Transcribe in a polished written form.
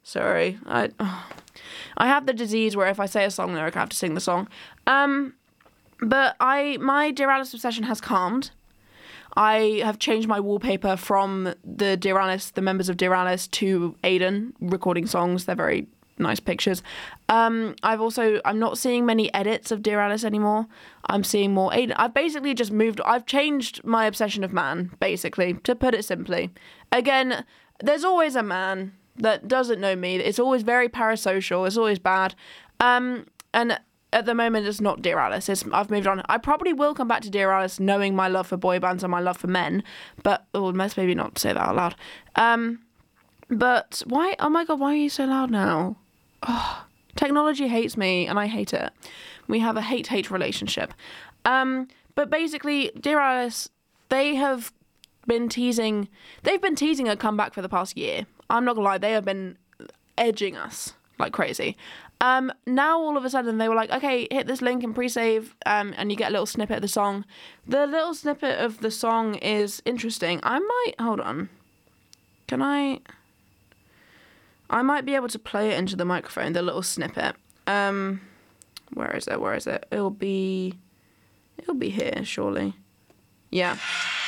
Sorry. I have the disease where if I say a song lyric, I have to sing the song. But my Dear Alice obsession has calmed. I have changed my wallpaper from the Dear Alice, the members of Dear Alice, to Aiden recording songs. They're very nice pictures. I'm not seeing many edits of Dear Alice anymore. I'm seeing more Aiden. I've changed my obsession of man, basically, to put it simply. Again, there's always a man that doesn't know me. It's always very parasocial. It's always bad. And at the moment, it's not Dear Alice. I've moved on. I probably will come back to Dear Alice knowing my love for boy bands and my love for men. But, let's maybe not say that out loud. But why? Oh my God, why are you so loud now? Oh, technology hates me and I hate it. We have a hate-hate relationship. But basically, Dear Alice, they've been teasing a comeback for the past year. I'm not gonna lie, they have been edging us like crazy. Now all of a sudden they were like, okay, hit this link and pre-save, and you get a little snippet of the song. The little snippet of the song is interesting. Hold on. I might be able to play it into the microphone, the little snippet. Where is it? It'll be here, surely. Yeah.